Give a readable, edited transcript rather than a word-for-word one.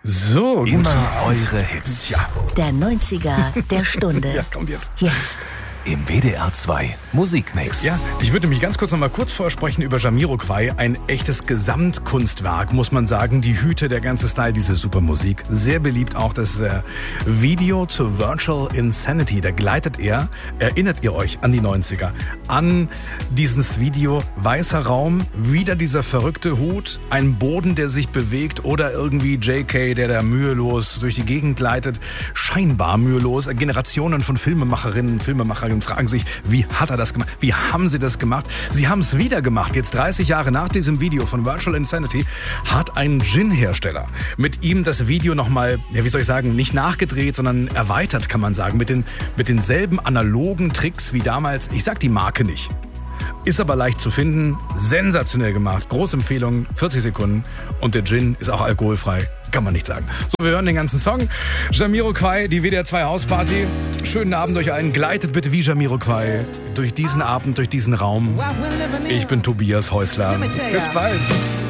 So, gut. Immer eure Hits. Ja. Der 90er der Stunde. Ja, kommt jetzt. Jetzt. Im WDR 2 Musikmix. Ja, ich würde mich ganz kurz noch mal kurz vorsprechen über Jamiroquai. Ein echtes Gesamtkunstwerk, muss man sagen. Die Hüte, der ganze Style, diese super Musik. Sehr beliebt auch das Video zu Virtual Insanity. Da gleitet er, erinnert ihr euch an die 90er, an dieses Video, weißer Raum, wieder dieser verrückte Hut, ein Boden, der sich bewegt oder irgendwie JK, der da mühelos durch die Gegend gleitet. Scheinbar mühelos. Generationen von Filmemacherinnen, Filmemachern fragen sich, wie hat er das gemacht? Wie haben sie das gemacht? Sie haben es wieder gemacht. Jetzt 30 Jahre nach diesem Video von Virtual Insanity hat ein Gin-Hersteller mit ihm das Video nochmal, ja, wie soll ich sagen, nicht nachgedreht, sondern erweitert, kann man sagen, mit denselben analogen Tricks wie damals. Ich sag die Marke nicht. Ist aber leicht zu finden, sensationell gemacht, große Empfehlung, 40 Sekunden und der Gin ist auch alkoholfrei, kann man nicht sagen. So, wir hören den ganzen Song. Jamiroquai, die WDR 2 Hausparty. Schönen Abend euch allen, gleitet bitte wie Jamiroquai durch diesen Abend, durch diesen Raum. Ich bin Tobias Häusler. Bis bald.